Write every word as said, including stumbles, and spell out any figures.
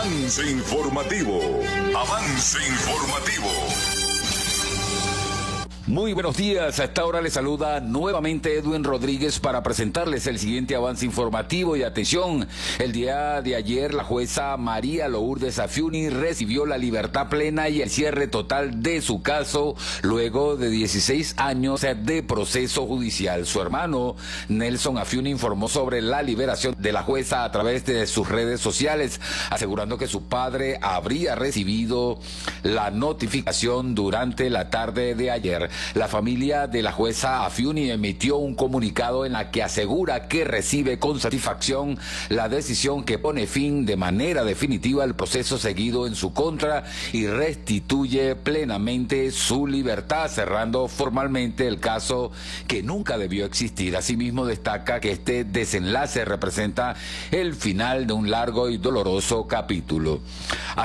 Avance informativo. Avance informativo. Muy buenos días, a esta hora les saluda nuevamente Edwin Rodríguez para presentarles el siguiente avance informativo. Y atención, el día de ayer la jueza María Lourdes Afiuni recibió la libertad plena y el cierre total de su caso luego de dieciséis años de proceso judicial. Su hermano Nelson Afiuni informó sobre la liberación de la jueza a través de sus redes sociales, asegurando que su padre habría recibido la notificación durante la tarde de ayer. La familia de la jueza Afiuni emitió un comunicado en la que asegura que recibe con satisfacción la decisión que pone fin de manera definitiva al proceso seguido en su contra y restituye plenamente su libertad, cerrando formalmente el caso que nunca debió existir. Asimismo, destaca que este desenlace representa el final de un largo y doloroso capítulo.